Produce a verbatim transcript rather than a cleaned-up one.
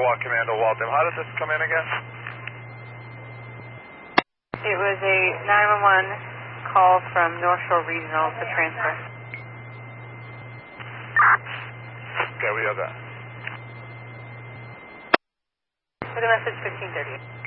one, Commando Waltham. How did this come in again? It was a nine one one call from North Shore Regional to transfer. Okay, we have that. For the message fifteen thirty.